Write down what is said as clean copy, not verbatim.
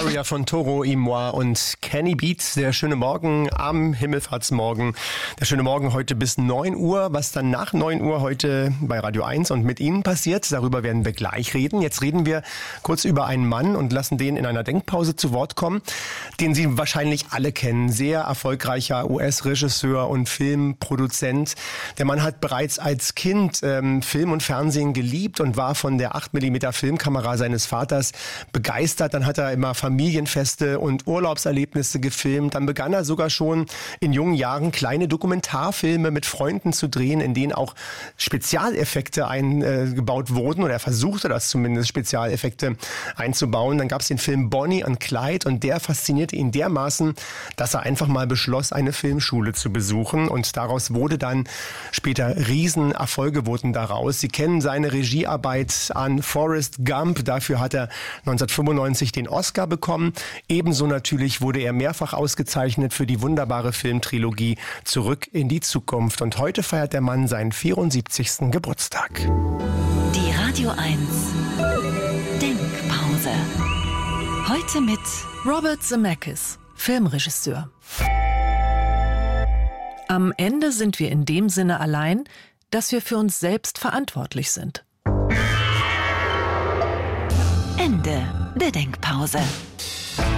Aria von Toro y Moi und Kenny Beats. Der schöne Morgen am Himmelfahrtsmorgen. Der schöne Morgen heute bis 9 Uhr. Was dann nach 9 Uhr heute bei Radio 1 und mit Ihnen passiert, darüber werden wir gleich reden. Jetzt reden wir kurz über einen Mann und lassen den in einer Denkpause zu Wort kommen, den Sie wahrscheinlich alle kennen. Sehr erfolgreicher US-Regisseur und Filmproduzent. Der Mann hat bereits als Kind Film und Fernsehen geliebt und war von der 8mm Filmkamera seines Vaters begeistert. Dann hat er immer Familienfeste und Urlaubserlebnisse gefilmt. Dann begann er sogar schon in jungen Jahren kleine Dokumentarfilme mit Freunden zu drehen, in denen auch Spezialeffekte eingebaut wurden, oder er versuchte das zumindest, Spezialeffekte einzubauen. Dann gab es den Film Bonnie und Clyde und der faszinierte ihn dermaßen, dass er einfach mal beschloss, eine Filmschule zu besuchen, und daraus wurde dann später Riesenerfolge wurden daraus. Sie kennen seine Regiearbeit an Forrest Gump, dafür hat er 1995 den Oscar bekommen. Ebenso natürlich wurde er mehrfach ausgezeichnet für die wunderbare Filmtrilogie Zurück in die Zukunft. Und heute feiert der Mann seinen 74. Geburtstag. Die Radio 1 Denkpause. Heute mit Robert Zemeckis, Filmregisseur. Am Ende sind wir in dem Sinne allein, dass wir für uns selbst verantwortlich sind. Ende der Denkpause.